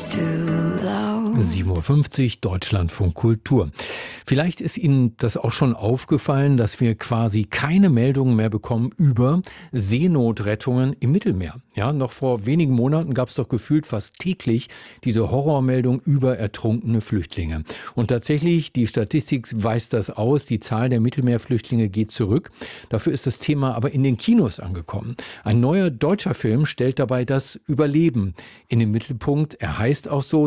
7:50 Uhr, Deutschlandfunk Kultur. Vielleicht ist Ihnen das auch schon aufgefallen, dass wir quasi keine Meldungen mehr bekommen über Seenotrettungen im Mittelmeer. Ja, noch vor wenigen Monaten gab es doch gefühlt fast täglich diese Horrormeldung über ertrunkene Flüchtlinge. Und tatsächlich, die Statistik weist das aus, die Zahl der Mittelmeerflüchtlinge geht zurück. Dafür ist das Thema aber in den Kinos angekommen. Ein neuer deutscher Film stellt dabei das Überleben in den Mittelpunkt. Er heißt auch so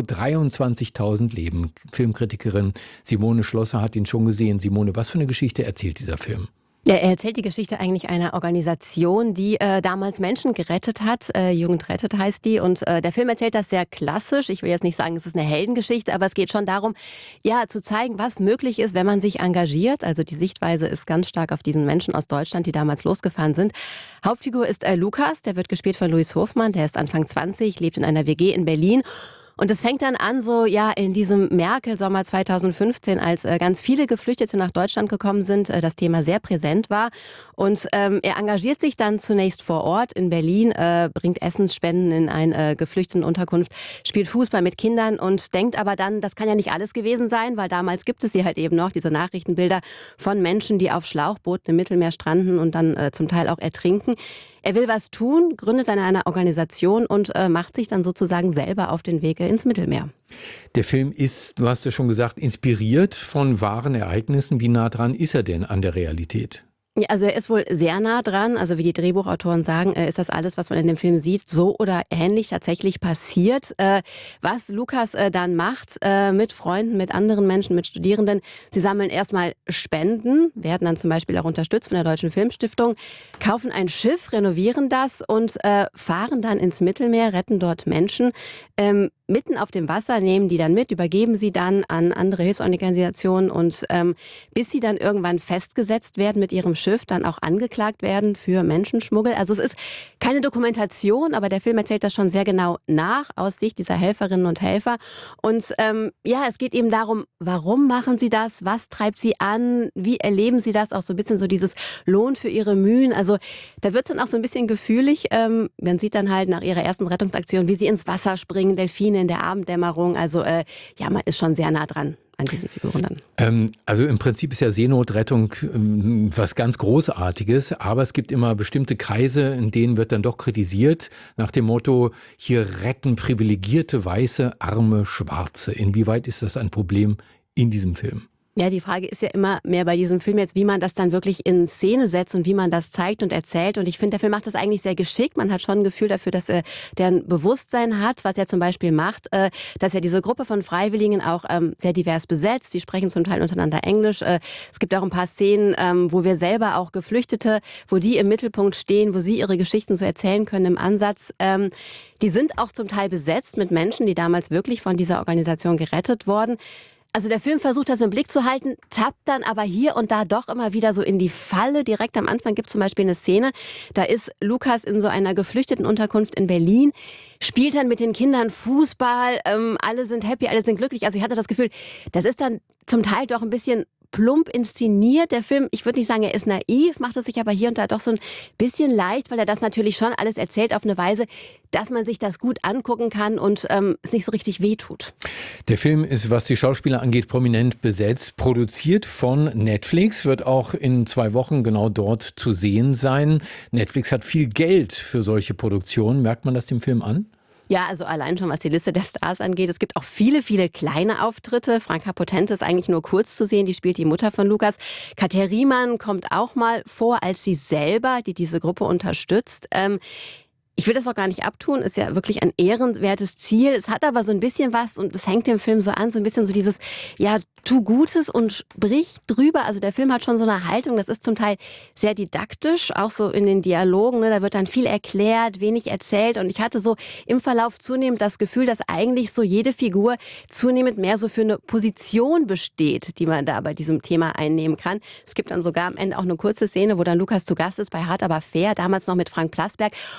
23.000 Leben. Filmkritikerin Simone Schlosser hat ihn schon gesehen. Simone, was für eine Geschichte erzählt dieser Film? Ja, er erzählt die Geschichte eigentlich einer Organisation, die damals Menschen gerettet hat. Jugend rettet heißt die. Und der Film erzählt das sehr klassisch. Ich will jetzt nicht sagen, es ist eine Heldengeschichte, aber es geht schon darum, ja, zu zeigen, was möglich ist, wenn man sich engagiert. Also die Sichtweise ist ganz stark auf diesen Menschen aus Deutschland, die damals losgefahren sind. Hauptfigur ist Lukas, der wird gespielt von Louis Hofmann. Der ist Anfang 20, lebt in einer WG in Berlin. Und es fängt dann an, so ja, in diesem Merkel-Sommer 2015, als ganz viele Geflüchtete nach Deutschland gekommen sind, das Thema sehr präsent war. Und er engagiert sich dann zunächst vor Ort in Berlin, bringt Essensspenden in eine Geflüchtetenunterkunft, spielt Fußball mit Kindern und denkt aber dann, das kann ja nicht alles gewesen sein, weil damals gibt es sie halt eben noch, diese Nachrichtenbilder von Menschen, die auf Schlauchbooten im Mittelmeer stranden und dann zum Teil auch ertrinken. Er will was tun, gründet dann eine Organisation und macht sich dann sozusagen selber auf den Weg ins Mittelmeer. Der Film ist, du hast ja schon gesagt, inspiriert von wahren Ereignissen. Wie nah dran ist er denn an der Realität? Ja, also er ist wohl sehr nah dran. Also wie die Drehbuchautoren sagen, ist das alles, was man in dem Film sieht, so oder ähnlich tatsächlich passiert. Was Lukas dann macht mit Freunden, mit anderen Menschen, mit Studierenden, sie sammeln erstmal Spenden, werden dann zum Beispiel auch unterstützt von der Deutschen Filmstiftung, kaufen ein Schiff, renovieren das und fahren dann ins Mittelmeer, retten dort Menschen. Mitten auf dem Wasser nehmen die dann mit, übergeben sie dann an andere Hilfsorganisationen und bis sie dann irgendwann festgesetzt werden mit ihrem Schiff, dann auch angeklagt werden für Menschenschmuggel. Also es ist keine Dokumentation, aber der Film erzählt das schon sehr genau nach, aus Sicht dieser Helferinnen und Helfer. Und ja, es geht eben darum, warum machen sie das, was treibt sie an, wie erleben sie das, auch so ein bisschen so dieses Lohn für ihre Mühen. Also da wird es dann auch so ein bisschen gefühlig. Man sieht dann halt nach ihrer ersten Rettungsaktion, wie sie ins Wasser springen, Delfine in der Abenddämmerung. Also ja, man ist schon sehr nah dran an diesen Figuren dann. Also im Prinzip ist ja Seenotrettung was ganz Großartiges, aber es gibt immer bestimmte Kreise, in denen wird dann doch kritisiert, nach dem Motto, hier retten privilegierte Weiße, arme Schwarze. Inwieweit ist das ein Problem in diesem Film? Ja, die Frage ist ja immer mehr bei diesem Film jetzt, wie man das dann wirklich in Szene setzt und wie man das zeigt und erzählt. Und ich finde, der Film macht das eigentlich sehr geschickt. Man hat schon ein Gefühl dafür, dass der ein Bewusstsein hat, was er zum Beispiel macht, dass er diese Gruppe von Freiwilligen auch sehr divers besetzt. Die sprechen zum Teil untereinander Englisch. Es gibt auch ein paar Szenen, wo wir selber auch Geflüchtete, wo die im Mittelpunkt stehen, wo sie ihre Geschichten so erzählen können im Ansatz. Die sind auch zum Teil besetzt mit Menschen, die damals wirklich von dieser Organisation gerettet wurden. Also der Film versucht das im Blick zu halten, tappt dann aber hier und da doch immer wieder so in die Falle. Direkt am Anfang gibt es zum Beispiel eine Szene, da ist Lukas in so einer Geflüchtetenunterkunft in Berlin, spielt dann mit den Kindern Fußball, alle sind happy, alle sind glücklich. Also ich hatte das Gefühl, das ist dann zum Teil doch ein bisschen plump inszeniert. Der Film, ich würde nicht sagen, er ist naiv, macht es sich aber hier und da doch so ein bisschen leicht, weil er das natürlich schon alles erzählt auf eine Weise, dass man sich das gut angucken kann und es nicht so richtig wehtut. Der Film ist, was die Schauspieler angeht, prominent besetzt. Produziert von Netflix, wird auch in 2 Wochen genau dort zu sehen sein. Netflix hat viel Geld für solche Produktionen. Merkt man das dem Film an? Ja, also allein schon, was die Liste der Stars angeht. Es gibt auch viele, viele kleine Auftritte. Franka Potente ist eigentlich nur kurz zu sehen. Die spielt die Mutter von Lukas. Katja Riemann kommt auch mal vor als sie selber, die diese Gruppe unterstützt. Ich will das auch gar nicht abtun, ist ja wirklich ein ehrenwertes Ziel. Es hat aber so ein bisschen was und es hängt dem Film so an, so ein bisschen so dieses, ja, tu Gutes und sprich drüber. Also der Film hat schon so eine Haltung, das ist zum Teil sehr didaktisch, auch so in den Dialogen, ne? Da wird dann viel erklärt, wenig erzählt und ich hatte so im Verlauf zunehmend das Gefühl, dass eigentlich so jede Figur zunehmend mehr so für eine Position besteht, die man da bei diesem Thema einnehmen kann. Es gibt dann sogar am Ende auch eine kurze Szene, wo dann Lukas zu Gast ist bei Hart aber fair, damals noch mit Frank Plasberg und sich dann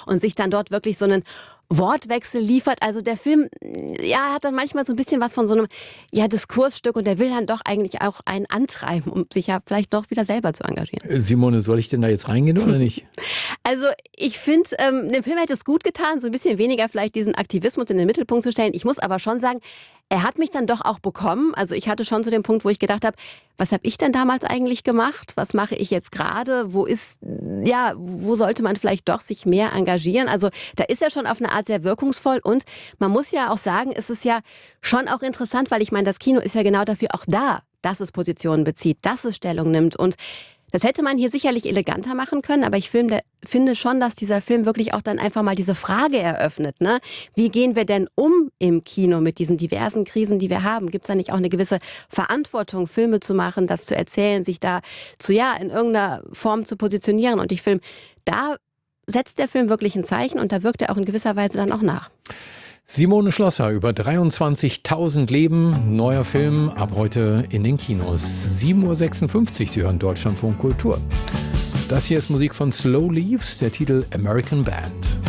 dann dort wirklich so einen Wortwechsel liefert. Also der Film, ja, hat dann manchmal so ein bisschen was von so einem Diskursstück und der will dann doch eigentlich auch einen antreiben, um sich ja vielleicht doch wieder selber zu engagieren. Simone, soll ich denn da jetzt reingehen oder nicht? Also ich finde, dem Film hätte es gut getan, so ein bisschen weniger vielleicht diesen Aktivismus in den Mittelpunkt zu stellen. Ich muss aber schon sagen, er hat mich dann doch auch bekommen. Also ich hatte schon so den Punkt, wo ich gedacht habe, was habe ich denn damals eigentlich gemacht? Was mache ich jetzt gerade? Wo sollte man vielleicht doch sich mehr engagieren? Also da ist er schon auf eine Art sehr wirkungsvoll und man muss ja auch sagen, es ist ja schon auch interessant, weil ich meine, das Kino ist ja genau dafür auch da, dass es Positionen bezieht, dass es Stellung nimmt und das hätte man hier sicherlich eleganter machen können, aber ich finde schon, dass dieser Film wirklich auch dann einfach mal diese Frage eröffnet. Ne? Wie gehen wir denn um im Kino mit diesen diversen Krisen, die wir haben? Gibt es da nicht auch eine gewisse Verantwortung, Filme zu machen, das zu erzählen, sich da in irgendeiner Form zu positionieren? Und ich finde, da setzt der Film wirklich ein Zeichen und da wirkt er auch in gewisser Weise dann auch nach. Simone Schlosser über 23.000 Leben, neuer Film, ab heute in den Kinos. 7.56 Uhr, Sie hören Deutschlandfunk Kultur. Das hier ist Musik von Slow Leaves, der Titel American Band.